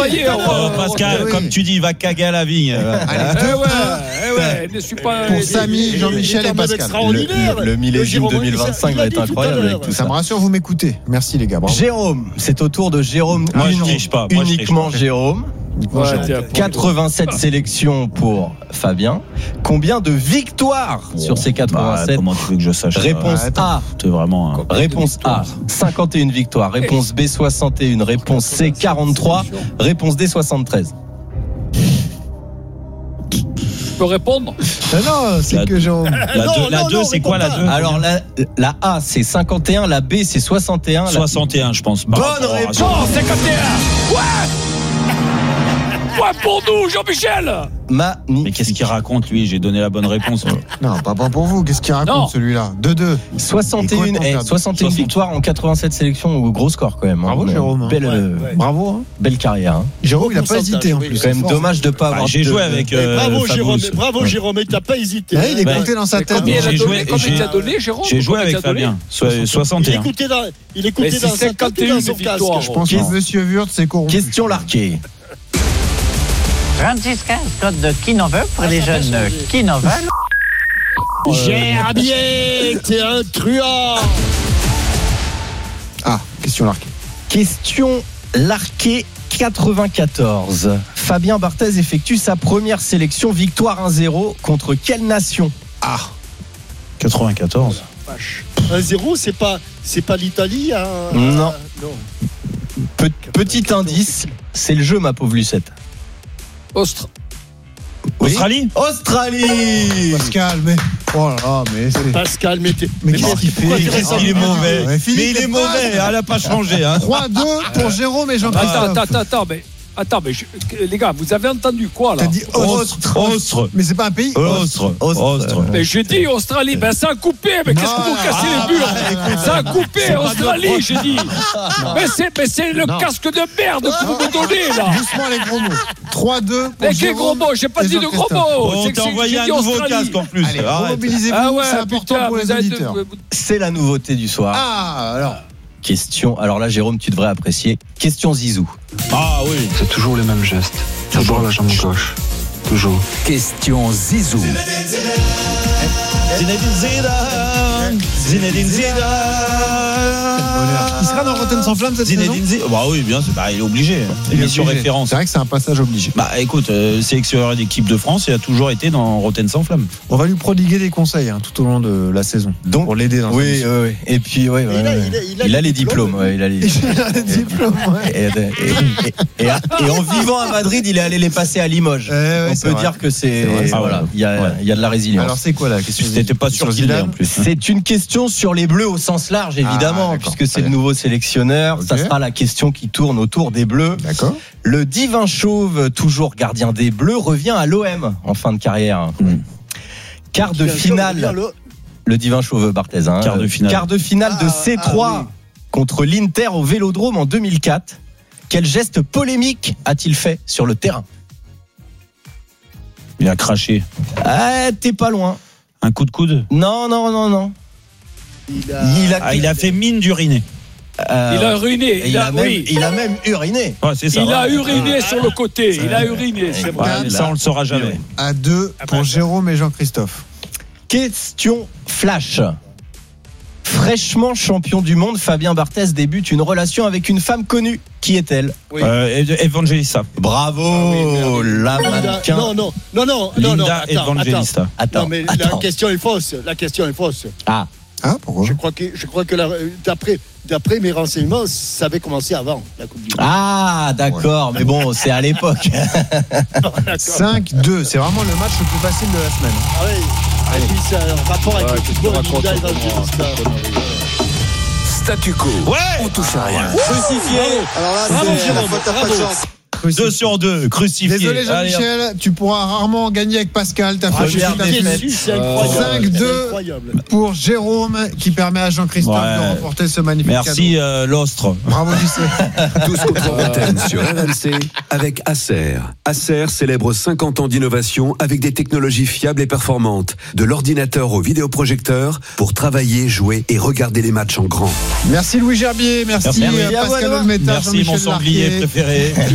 travailler. Pascal, comme tu dis, va caguer à la vigne. Allez, ne suis pas. Pour Samy, Jean-Michel et Pascal. Le millésime 2025 va être incroyable avec tout ça. Ça me rassure, vous m'écoutez. Merci les gars. Bravo. Jérôme, c'est au tour de Jérôme. Moi, je triche pas. Moi, je triche Uniquement pas. Jérôme. 87 sélections pour Fabien. Combien de victoires sur ces 87? Comment tu veux que je sache? Réponse A. C'est vraiment. Réponse A, 51 victoires. Réponse B, 61. Réponse C, 43. Réponse D, 73. Je peux répondre? Non, c'est que Jérôme. La 2, c'est quoi la 2? Alors la A, c'est 51. La B, c'est 61. 61, je pense. Bonne réponse. Non, 51. Ouais. Point pour nous, Jean-Michel. Mais qu'est-ce qu'il raconte, lui? J'ai donné la bonne réponse. Non, pas pour vous. Qu'est-ce qu'il raconte Non. celui-là? 2-2. 61 victoires en 87 sélections, gros score quand même. Bravo, Jérôme. Bravo. Hein. Belle carrière. Hein. Jérôme, il n'a pas hésité en plus. Quand même dommage de pas avoir. J'ai joué avec. Bravo Jérôme, il t'a pas hésité. Il est compté dans sa tête. Combien il t'a donné, Jérôme? J'ai joué avec Fabien. 61. Il écoutait dans sa tête et dans son casque. Je pense que Monsieur Wurtz s'est corrompu. Question larquée. 36-15, code de qui n'en veut pour les jeunes qui n'en veulent. Gerbier, t'es un truand. Ah, question larquée. Question larquée 94. Fabien Barthez effectue sa première sélection, victoire 1-0 contre quelle nation? Ah, 94. 1-0, c'est pas l'Italie. Hein. Non. Petit indice, c'est le jeu, ma pauvre Lucette. Australie. Pascal, mais oh là là, mais c'est Pascal, mais qu'est-ce qu'il fait? Il est mauvais. Mais Mais il est mauvais. Elle n'a pas changé. 3-2 pour Jérôme et Jean-Christophe. Attends, mais les gars, vous avez entendu quoi là? T'as dit Ostre. Mais c'est pas un pays. Ostre. Mais j'ai dit Australie, ben ça a coupé, mais qu'est-ce que vous cassez les murs? Ça a coupé Australie, j'ai dit. Mais c'est le casque de merde que vous me donnez là. Doucement les gros mots. 3-2 pour Mais quel Jérôme gros mot? J'ai pas et dit de gros Jean-Christophe. mots. On t'a envoyé un nouveau casque en plus. Allez, Arrête. remobilisez-vous, Ah ouais, c'est important putain, pour les vous êtes- auditeurs. C'est la nouveauté du soir. Ah, alors. Question, alors là Jérôme tu devrais apprécier. Question Zizou. Ah oui. C'est toujours les mêmes gestes. D'abord la jambe gauche. Toujours. Question Zizou. Zinedine Zidane. Il sera dans Rotten sans flamme cette saison. Zinedine Zidane. Bah oui, bien sûr. Bah, il est obligé. Il est Émission obligé. référence. C'est vrai que c'est un passage obligé. Bah écoute, sélectionneur d'équipe de France, il a toujours été dans Rotten sans flamme. On va lui prodiguer des conseils tout au long de la saison. Donc, pour l'aider dans sa oui, mission. oui. Et puis il a les diplômes. Ouais, il a les diplômes. Ouais. Et en vivant à Madrid, il est allé les passer à Limoges. Ouais, On c'est peut vrai. dire que c'est vrai, c'est voilà, vrai. il y a de la résilience. Alors c'est quoi la question? T'étais pas sûr qu'il l'ait en plus. C'est une question sur les Bleus au sens large, évidemment, d'accord. puisque c'est le nouveau sélectionneur. Ok. Ça sera la question qui tourne autour des Bleus. D'accord. Le divin chauve, toujours gardien des Bleus, revient à l'OM en fin de carrière. Quart de finale. Le divin chauve Barthez. Quart de finale. Quart de finale de C3 contre l'Inter au Vélodrome en 2004. Quel geste polémique a-t-il fait sur le terrain? Il a craché. Ah, t'es pas loin. Un coup de coude. Non. Il a fait mine d'uriner. Il a ruiné. Il a même uriné. Ouais, c'est ça. Il a uriné sur le côté. Il a uriné, c'est vrai. Ouais, mais ça, on le saura jamais. À 2 pour Jérôme et Jean-Christophe. Question flash. Fraîchement champion du monde, Fabien Barthez débute une relation avec une femme connue. Qui est-elle? Evangelista. Bravo, la mannequin. Non. Linda Evangelista. Attends, Non, mais la question est fausse. Ah, pourquoi? Je crois que d'après mes renseignements, ça avait commencé avant la Coupe du Monde. ah, d'accord, mais bon, c'est à l'époque. 5-2, c'est vraiment le match le plus facile de la semaine. Ah oui. Et puis c'est un rapport avec le football. Linda Evangelista. Statu quo. Ouais. On touche à rien. Crucifié. Alors là, bravo Jérôme, bravo. 2 sur 2. Crucifié. Désolé Jean-Michel, tu pourras rarement gagner avec Pascal. T'as fait Première défaite. C'est incroyable. 5-2 pour Jérôme qui permet à Jean-Christophe de remporter ce magnifique Merci cadeau. Lostre. Bravo Lucet. Tous contre Rotten sur RMC avec Acer. Acer célèbre 50 ans d'innovation avec des technologies fiables et performantes. De l'ordinateur au vidéoprojecteur pour travailler, jouer et regarder les matchs en grand. Merci Louis Gerbier, merci Merci. Pascal Olmeta, Merci mon Jean-Michel sanglier Larquet. préféré.